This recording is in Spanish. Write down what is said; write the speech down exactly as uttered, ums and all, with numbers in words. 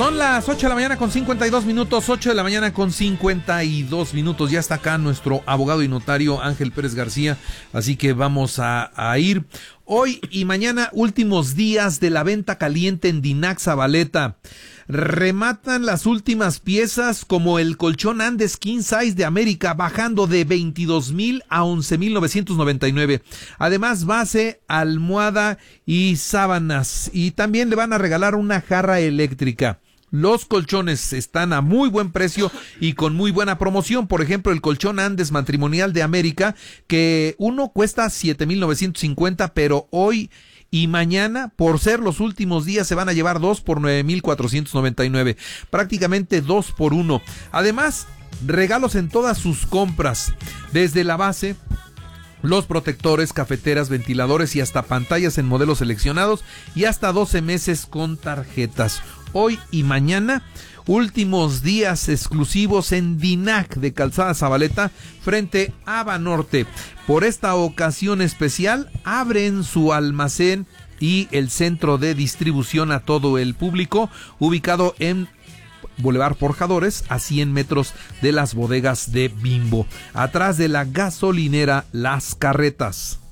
Son las ocho de la mañana con cincuenta y dos minutos, ocho de la mañana con cincuenta y dos minutos. Ya está acá nuestro abogado y notario Ángel Pérez García, así que vamos a, a ir. Hoy y mañana, últimos días de la venta caliente en Dinac Zabaleta. Rematan las últimas piezas como el colchón Andes King Size de América, bajando de veintidós mil a once mil novecientos noventa y nueve. Además, base, almohada y sábanas. Y también le van a regalar una jarra eléctrica. Los colchones están a muy buen precio y con muy buena promoción. Por ejemplo, el colchón Andes Matrimonial de América, que uno cuesta siete mil novecientos cincuenta, pero hoy y mañana, por ser los últimos días, se van a llevar dos por nueve mil cuatrocientos noventa y nueve. Prácticamente dos por uno. Además, regalos en todas sus compras. Desde la base, los protectores, cafeteras, ventiladores y hasta pantallas en modelos seleccionados y hasta doce meses con tarjetas. Hoy y mañana, últimos días exclusivos en Dinac de Calzada Zabaleta frente a Banorte. Por esta ocasión especial, abren su almacén y el centro de distribución a todo el público, ubicado en Boulevard Forjadores, a cien metros de las bodegas de Bimbo, atrás de la gasolinera Las Carretas.